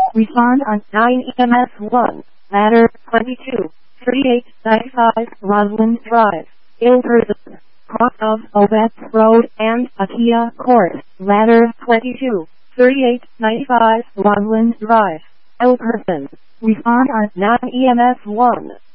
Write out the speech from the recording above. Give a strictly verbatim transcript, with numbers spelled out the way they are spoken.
Respond on nine E M S one, ladder twenty-two, thirty-eight ninety-five Roslyn Drive, Ilverston, cross of Ovets Road and Akia Court, ladder twenty-two, thirty-eight ninety-five Roslyn Drive, Ilverston. Respond on nine E M S one.